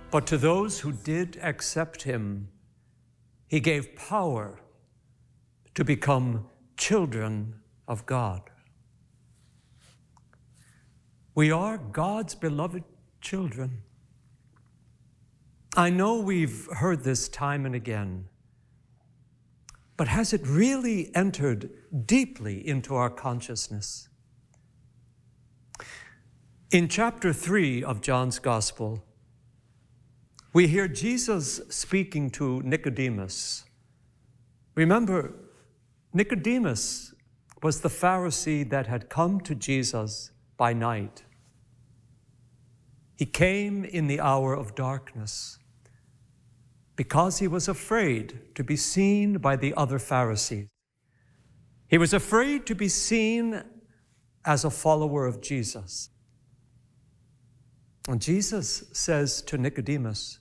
But to those who did accept him, he gave power to become children of God. We are God's beloved children. I know we've heard this time and again, but has it really entered deeply into our consciousness? In chapter 3 of John's Gospel, we hear Jesus speaking to Nicodemus. Remember, Nicodemus was the Pharisee that had come to Jesus by night. He came in the hour of darkness because he was afraid to be seen by the other Pharisees. He was afraid to be seen as a follower of Jesus. And Jesus says to Nicodemus,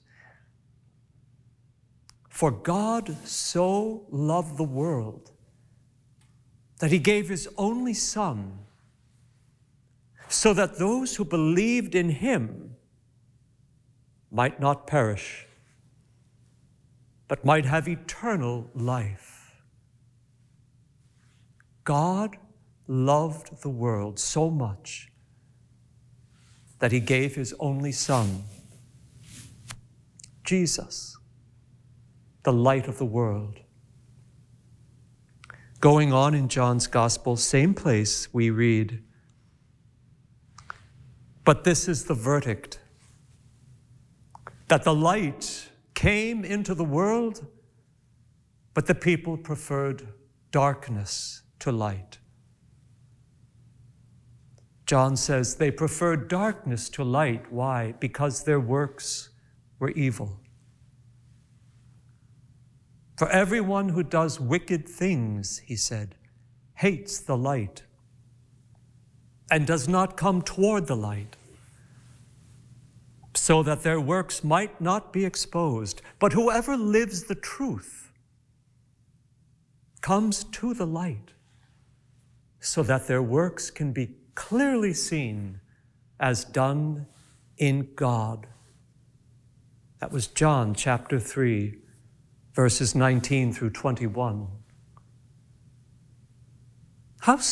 "For God so loved the world that he gave his only Son, so that those who believed in him might not perish, but might have eternal life." God loved the world so much that he gave his only Son, Jesus, the light of the world. Going on in John's Gospel, same place, we read, "But this is the verdict, that the light came into the world, but the people preferred darkness to light." John says they preferred darkness to light. Why? Because their works were evil. "For everyone who does wicked things," he said, "hates the light and does not come toward the light, so that their works might not be exposed. But whoever lives the truth comes to the light, so that their works can be clearly seen as done in God." That was John chapter 3, verses 19 through 21. How